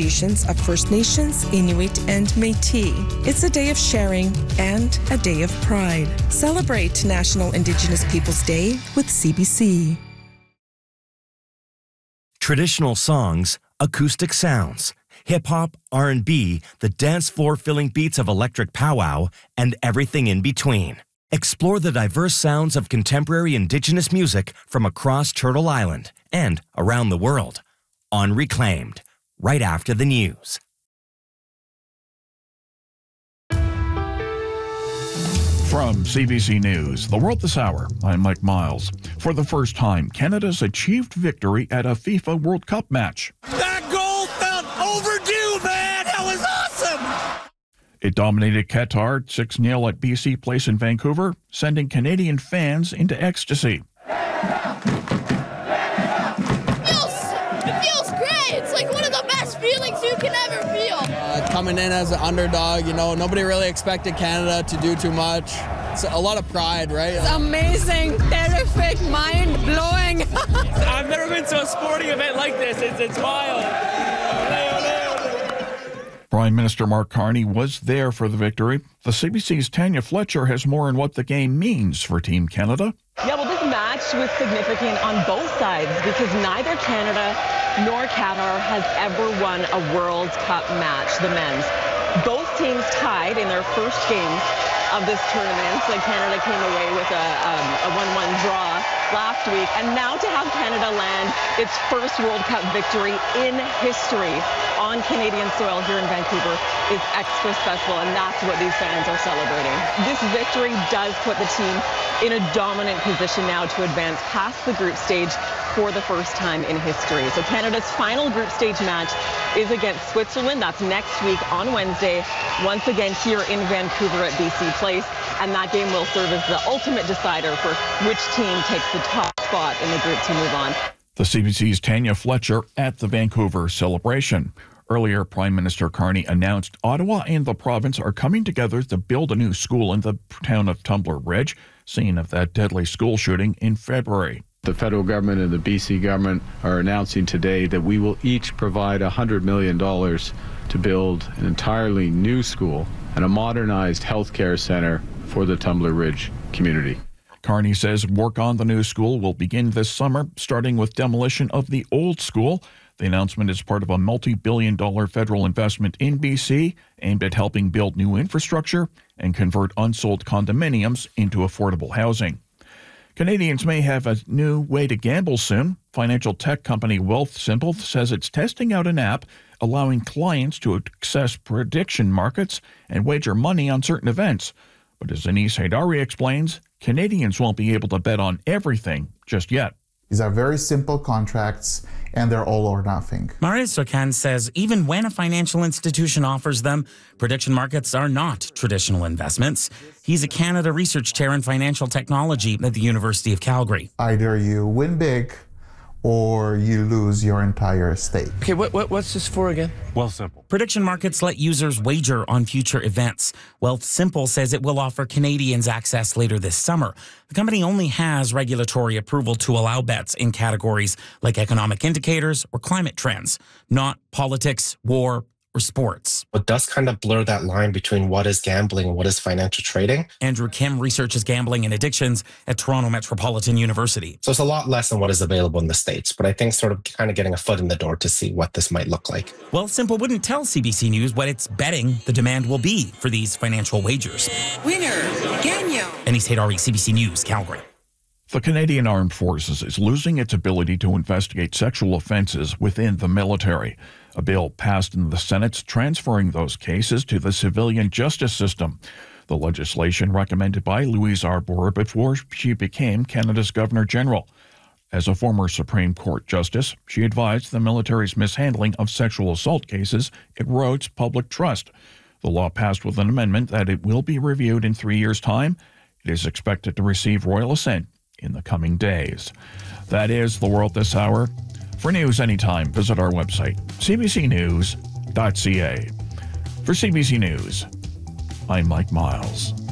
traditions of First Nations, Inuit, and Métis. It's a day of sharing and a day of pride. Celebrate National Indigenous Peoples Day with CBC. Traditional songs, acoustic sounds, hip-hop, R&B, the dance floor-filling beats of electric powwow, and everything in between. Explore the diverse sounds of contemporary Indigenous music from across Turtle Island and around the world on Reclaimed, right after the news. From CBC News, The World This Hour, I'm Mike Miles. For the first time, Canada's achieved victory at a FIFA World Cup match. That goal felt overdue, man! That was awesome! It dominated Qatar 6-0 at BC Place in Vancouver, sending Canadian fans into ecstasy. It feels great. It's like one of the best feelings you can ever feel. Coming in as an underdog, nobody really expected Canada to do too much. It's a lot of pride, right? It's amazing, terrific, mind-blowing. I've never been to a sporting event like this. It's wild. Prime Minister Mark Carney was there for the victory. The CBC's Tanya Fletcher has more on what the game means for Team Canada. Yeah, well, this match was significant on both sides because neither Canada nor Qatar has ever won a World Cup match, the men's. Both teams tied in their first games of this tournament. So Canada came away with a 1-1 draw last week. And now to have Canada land its first World Cup victory in history on Canadian soil here in Vancouver is extra special, and that's what these fans are celebrating. This victory does put the team in a dominant position now to advance past the group stage for the first time in history. So Canada's final group stage match is against Switzerland. That's next week on Wednesday, once again here in Vancouver at BC Place. And that game will serve as the ultimate decider for which team takes the top spot in the group to move on. The CBC's Tanya Fletcher at the Vancouver celebration. Earlier, Prime Minister Carney announced Ottawa and the province are coming together to build a new school in the town of Tumbler Ridge, scene of that deadly school shooting in February. The federal government and the BC government are announcing today that we will each provide $100 million to build an entirely new school and a modernized healthcare center for the Tumbler Ridge community. Carney says work on the new school will begin this summer, starting with demolition of the old school. The announcement is part of a multi-billion-dollar federal investment in BC aimed at helping build new infrastructure and convert unsold condominiums into affordable housing. Canadians may have a new way to gamble soon. Financial tech company Wealthsimple says it's testing out an app allowing clients to access prediction markets and wager money on certain events. But as Anis Haidari explains, Canadians won't be able to bet on everything just yet. These are very simple contracts, and they're all or nothing. Marius Sokan says even when a financial institution offers them, prediction markets are not traditional investments. He's a Canada Research Chair in Financial Technology at the University of Calgary. Either you win big or you lose your entire stake. Okay, what's this for again? Wealthsimple. Prediction markets let users wager on future events. Wealthsimple says it will offer Canadians access later this summer. The company only has regulatory approval to allow bets in categories like economic indicators or climate trends, not politics, war, or sports. It does kind of blur that line between what is gambling and what is financial trading. Andrew Kim researches gambling and addictions at Toronto Metropolitan University. So it's a lot less than what is available in the States, but I think sort of kind of getting a foot in the door to see what this might look like. Wealthsimple wouldn't tell CBC News what it's betting the demand will be for these financial wagers. Winner, Gagnon. Anis Haidari, CBC News, Calgary. The Canadian Armed Forces is losing its ability to investigate sexual offenses within the military. A bill passed in the Senate transferring those cases to the civilian justice system. The legislation recommended by Louise Arbour before she became Canada's Governor General. As a former Supreme Court justice, she advised the military's mishandling of sexual assault cases erodes public trust. The law passed with an amendment that it will be reviewed in 3 years' time. It is expected to receive royal assent in the coming days. That is The World This Hour. For news anytime, visit our website, cbcnews.ca. For CBC News, I'm Mike Miles.